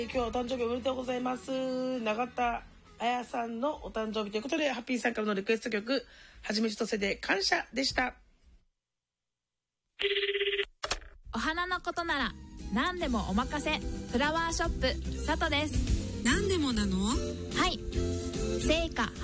今日はお誕生日おめでとうございます。永田彩さんのお誕生日ということで、ハッピーさんからのリクエスト曲、はじめちとせで感謝でした。 お花のことなら何でもお任せ。フラワーショップさとです。 何でもなの？ はい。生花